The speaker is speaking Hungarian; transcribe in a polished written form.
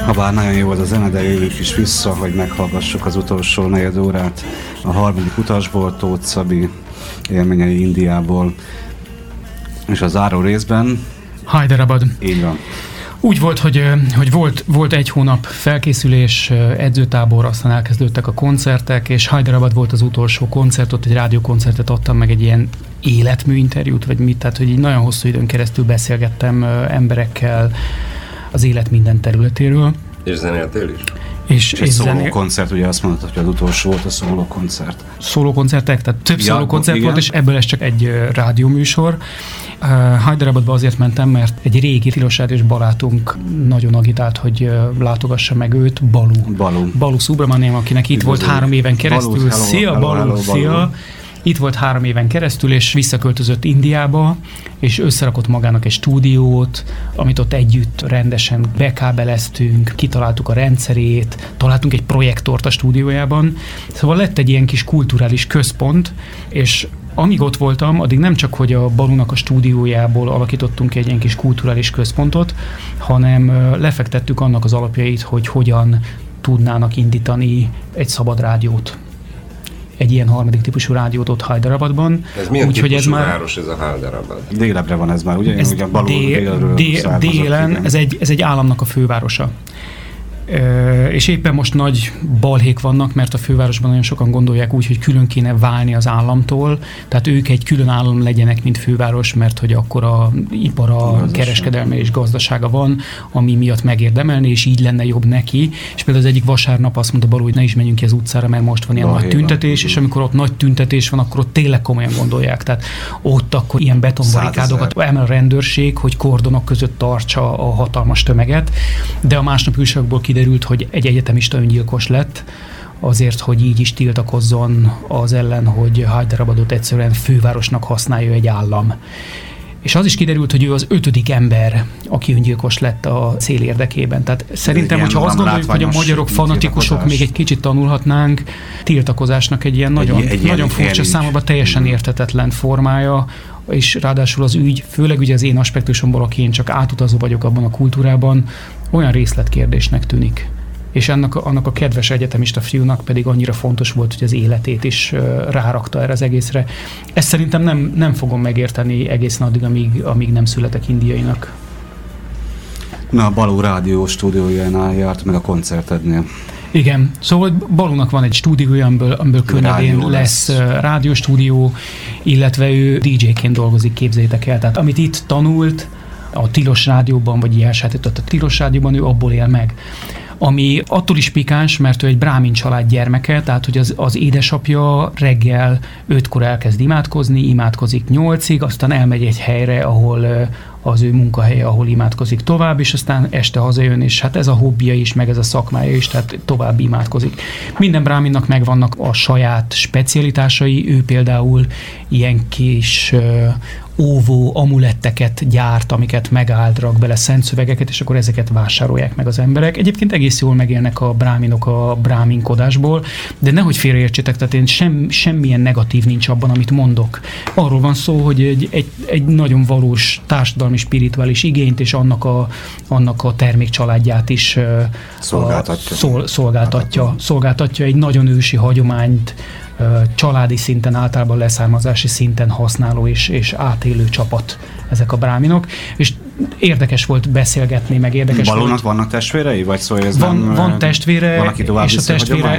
Habár nagyon jó volt a zene, de jövünk is vissza, hogy meghallgassuk az utolsó negyed órát a harmadik utasból, Tóth Szabi élményei Indiából, és a záró részben Hyderabad. Így van. Úgy volt, hogy volt egy hónap felkészülés, edzőtábor, aztán elkezdődtek a koncertek, és Hyderabad volt az utolsó koncert, ott egy rádiókoncertet adtam, meg egy ilyen életműinterjút, vagy mit, tehát hogy így nagyon hosszú időn keresztül beszélgettem emberekkel az élet minden területéről. És zenéltél is? És szólókoncert, ugye azt mondtad, hogy az utolsó volt a szólókoncert. Szólókoncertek, tehát több szólókoncert volt, és ebből ez csak egy rádióműsor. Hyderabadba azért mentem, mert egy régi tilos rádiós barátunk nagyon agitált, hogy látogassa meg őt, Balu Subramaniam, akinek itt volt 3 éven keresztül. Szia, Balu, szia! Itt volt 3 éven keresztül, és visszaköltözött Indiába, és összerakott magának egy stúdiót, amit ott együtt rendesen bekábeleztünk, kitaláltuk a rendszerét, találtunk egy projektort a stúdiójában. Szóval lett egy ilyen kis kulturális központ, és amíg ott voltam, addig nem csak, hogy a Balunak a stúdiójából alakítottunk egy ilyen kis kulturális központot, hanem lefektettük annak az alapjait, hogy hogyan tudnának indítani egy szabad rádiót. Egy ilyen harmadik típusú rádiót ott Hyderabadban. Ez milyen típusú város ez a Hyderabad? Délebre van ez már, ugye? Ez délen, ez egy államnak a fővárosa. És éppen most nagy balhék vannak, mert a fővárosban nagyon sokan gondolják úgy, hogy külön kéne válni az államtól, tehát ők egy külön állam legyenek, mint főváros, mert hogy akkor a ipara, kereskedelme és gazdasága van, ami miatt megérdemelni, és így lenne jobb neki. És például az egyik vasárnap azt mondta Balú, hogy ne is menjünk ki az utcára, mert most van ilyen nagy tüntetés, és amikor ott nagy tüntetés van, akkor ott tényleg komolyan gondolják. Tehát ott akkor ilyen betonbarikádokat emel a rendőrség, hogy kordonok között tartsa a hatalmas tömeget, de a másnap újságból kiderült, hogy egy egyetemista öngyilkos lett, azért, hogy így is tiltakozzon az ellen, hogy Hyderabadot egyszerűen fővárosnak használja egy állam. És az is kiderült, hogy ő az 5. ember, aki öngyilkos lett a cél érdekében. Tehát szerintem, hogyha azt gondoljuk, hogy a magyarok fanatikusok még egy kicsit tanulhatnánk, tiltakozásnak egy ilyen nagyon furcsa, számomra teljesen érthetetlen formája, és ráadásul az ügy, főleg ugye az én aspektusomból, aki én csak átutazó vagyok abban a kultúrában, olyan részletkérdésnek tűnik. És annak a kedves egyetemista fiúnak pedig annyira fontos volt, hogy az életét is rárakta erre az egészre. Ezt szerintem nem fogom megérteni egészen addig, amíg nem születek indiainak. Na, a Balú rádió stúdiójánál járt meg a koncertednél. Igen, szóval Balúnak van egy stúdiója, amiből könnyedén lesz rádióstúdió, illetve ő DJ-ként dolgozik, képzeljétek el. Tehát amit itt tanult a Tilos Rádióban, vagy elsajátított a Tilos Rádióban, ő abból él meg. Ami attól is pikáns, mert ő egy brámin család gyermeke, tehát hogy az édesapja reggel 5-kor elkezd imádkozik 8-ig, aztán elmegy egy helyre, ahol az ő munkahelye, ahol imádkozik tovább, és aztán este hazajön, és hát ez a hobbija is, meg ez a szakmája is, tehát tovább imádkozik. Minden bráminnak megvannak a saját specialitásai, ő például ilyen kis óvó amuletteket gyárt, amiket megáldrak bele szent szövegeket, és akkor ezeket vásárolják meg az emberek. Egyébként egész jól megélnek a bráminok a bráminkodásból, de nehogy félreértsétek, tehát én semmilyen negatív nincs abban, amit mondok. Arról van szó, hogy egy nagyon valós társadalmi, spirituális igényt, és annak a termékcsaládját is szolgáltatja egy nagyon ősi hagyományt, családi szinten, általában leszármazási szinten használó és átélő csapat ezek a bráminok, és érdekes volt beszélgetni, meg érdekes Balónak volt. Vannak testvérei? Vagy szóval ez van testvére, van, aki tovább és a testvére